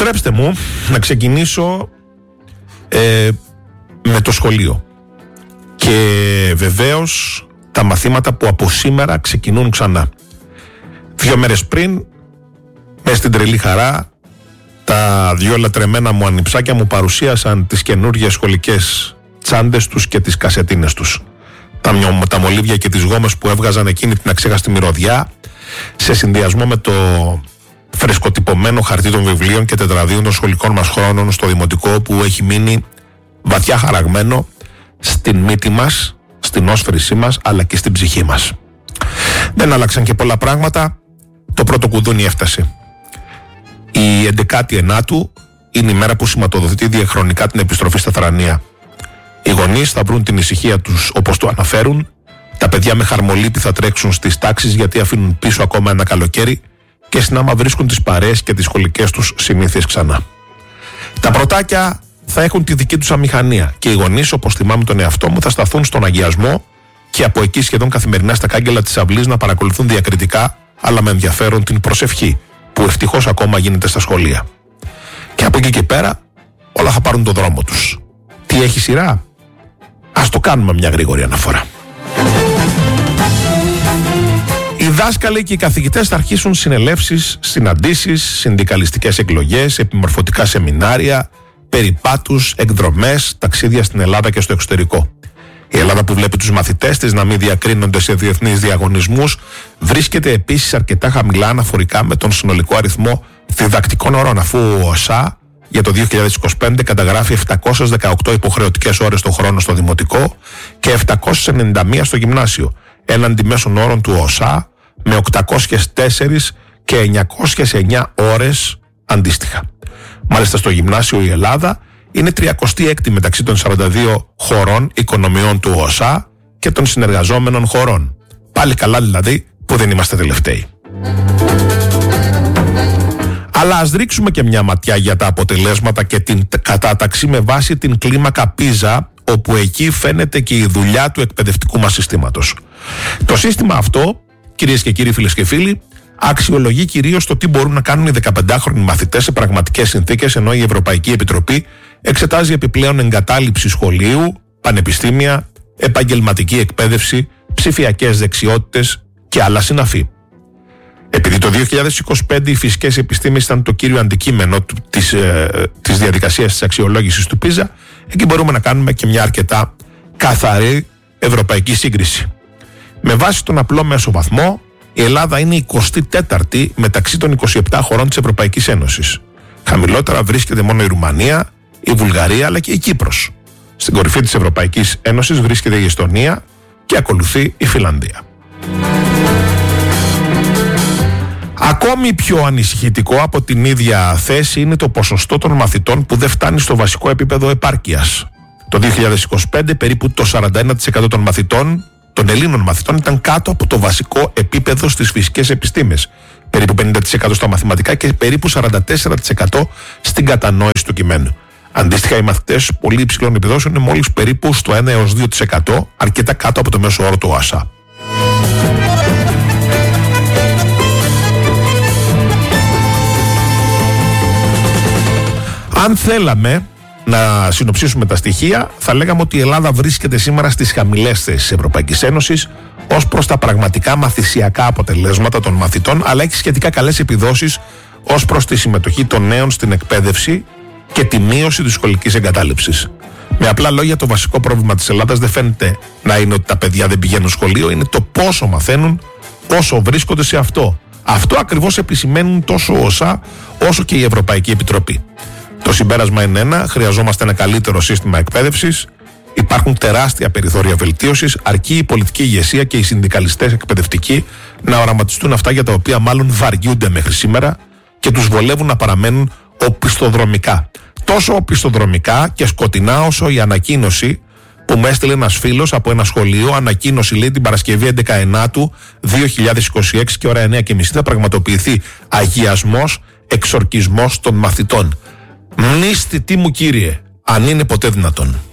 Επιτρέψτε μου να ξεκινήσω με το σχολείο. Και βεβαίως τα μαθήματα που από σήμερα ξεκινούν ξανά. 2 μέρες πριν, μες στην τρελή χαρά, τα 2 λατρεμένα μου ανιψάκια μου παρουσίασαν τις καινούργιες σχολικές τσάντες τους και τις κασετίνες τους. Τα μολύβια και τις γόμες που έβγαζαν εκείνη την αξέχαστη μυρωδιά, σε συνδυασμό με το φρεσκοτυπωμένο χαρτί των βιβλίων και τετραδίων των σχολικών μας χρόνων στο δημοτικό, που έχει μείνει βαθιά χαραγμένο στην μύτη μας, στην όσφρησή μας, αλλά και στην ψυχή μας. Δεν άλλαξαν και πολλά πράγματα. Το πρώτο κουδούνι έφτασε. Η 11η Ενάτου είναι η μέρα που σηματοδοτεί διαχρονικά την επιστροφή στα θρανία. Οι γονείς θα βρουν την ησυχία τους όπως το αναφέρουν. Τα παιδιά με χαρμολύπη θα τρέξουν στις τάξεις, γιατί αφήνουν πίσω ακόμα ένα καλοκαίρι και συνάμα βρίσκουν τις παρέες και τις σχολικές τους συνήθειες ξανά. Τα πρωτάκια θα έχουν τη δική τους αμηχανία και οι γονείς, όπως θυμάμαι τον εαυτό μου, θα σταθούν στον αγιασμό και από εκεί σχεδόν καθημερινά στα κάγκελα της αυλής να παρακολουθούν διακριτικά, αλλά με ενδιαφέρον, την προσευχή που ευτυχώς ακόμα γίνεται στα σχολεία. Και από εκεί και πέρα όλα θα πάρουν τον δρόμο τους. Τι έχει σειρά? Ας το κάνουμε μια γρήγορη αναφορά. Οι δάσκαλοι και οι καθηγητές θα αρχίσουν συνελεύσεις, συναντήσεις, συνδικαλιστικές εκλογές, επιμορφωτικά σεμινάρια, περιπάτους, εκδρομές, ταξίδια στην Ελλάδα και στο εξωτερικό. Η Ελλάδα, που βλέπει τους μαθητές της να μην διακρίνονται σε διεθνείς διαγωνισμούς, βρίσκεται επίσης αρκετά χαμηλά αναφορικά με τον συνολικό αριθμό διδακτικών ώρων, αφού ο ΟΣΑ για το 2025 καταγράφει 718 υποχρεωτικές ώρες το χρόνο στο δημοτικό και 791 στο γυμνάσιο, έναντι μέσων όρων του ΟΣΑ με 804 και 909 ώρες αντίστοιχα. Μάλιστα στο γυμνάσιο η Ελλάδα είναι 36η μεταξύ των 42 χωρών οικονομιών του ΟΣΑ και των συνεργαζόμενων χωρών. Πάλι καλά δηλαδή που δεν είμαστε τελευταίοι. Αλλά ας ρίξουμε και μια ματιά για τα αποτελέσματα και την κατάταξη με βάση την κλίμακα Πίζα, όπου εκεί φαίνεται και η δουλειά του εκπαιδευτικού μας συστήματος. Το σύστημα αυτό, κυρίες και κύριοι, φίλες και φίλοι, αξιολογεί κυρίως το τι μπορούν να κάνουν οι 15χρονοι μαθητές σε πραγματικές συνθήκες, ενώ η Ευρωπαϊκή Επιτροπή εξετάζει επιπλέον εγκατάλειψη σχολείου, πανεπιστήμια, επαγγελματική εκπαίδευση, ψηφιακές δεξιότητες και άλλα συναφή. Επειδή το 2025 οι φυσικές επιστήμες ήταν το κύριο αντικείμενο της διαδικασίας της αξιολόγησης του Πίζα, εκεί μπορούμε να κάνουμε και μια αρκετά καθαρή ευρωπαϊκή σύγκριση. Με βάση τον απλό μέσο βαθμό, η Ελλάδα είναι η 24η μεταξύ των 27 χωρών της Ευρωπαϊκής Ένωσης. Χαμηλότερα βρίσκεται μόνο η Ρουμανία, η Βουλγαρία αλλά και η Κύπρος. Στην κορυφή της Ευρωπαϊκής Ένωσης βρίσκεται η Εστονία και ακολουθεί η Φινλανδία. Ακόμη πιο ανησυχητικό από την ίδια θέση είναι το ποσοστό των μαθητών που δεν φτάνει στο βασικό επίπεδο επάρκειας. Το 2025 περίπου το 41% των μαθητών, των Ελλήνων μαθητών, ήταν κάτω από το βασικό επίπεδο στις φυσικές επιστήμες, περίπου 50% στα μαθηματικά και περίπου 44% στην κατανόηση του κειμένου. Αντίστοιχα, οι μαθητές πολύ υψηλών επιδόσεων είναι μόλις περίπου στο 1 έως 2%, αρκετά κάτω από το μέσο όρο του ΟΑΣΑ. Αν θέλαμε να συνοψίσουμε τα στοιχεία, θα λέγαμε ότι η Ελλάδα βρίσκεται σήμερα στις χαμηλές θέσεις της Ευρωπαϊκής Ένωσης ως προς τα πραγματικά μαθησιακά αποτελέσματα των μαθητών, αλλά έχει σχετικά καλές επιδόσεις ως προς τη συμμετοχή των νέων στην εκπαίδευση και τη μείωση της σχολικής εγκατάλειψης. Με απλά λόγια, το βασικό πρόβλημα της Ελλάδας δεν φαίνεται να είναι ότι τα παιδιά δεν πηγαίνουν σχολείο, είναι το πόσο μαθαίνουν, πόσο βρίσκονται σε αυτό. Αυτό ακριβώς επισημαίνουν τόσο ο ΟΣΑ όσο και η Ευρωπαϊκή Επιτροπή. Το συμπέρασμα είναι ένα: χρειαζόμαστε ένα καλύτερο σύστημα εκπαίδευσης. Υπάρχουν τεράστια περιθώρια βελτίωσης, αρκεί η πολιτική ηγεσία και οι συνδικαλιστές εκπαιδευτικοί να οραματιστούν αυτά για τα οποία μάλλον βαριούνται μέχρι σήμερα και τους βολεύουν να παραμένουν οπισθοδρομικά. Τόσο οπισθοδρομικά και σκοτεινά όσο η ανακοίνωση που μου έστειλε ένας φίλος από ένα σχολείο. Ανακοίνωση, λέει, την Παρασκευή 11 Ενάτου 2026 και ώρα 9:30 θα πραγματοποιηθεί αγιασμός, εξορκισμός των μαθητών. Μνήστη τι μου, κύριε, αν είναι ποτέ δυνατόν.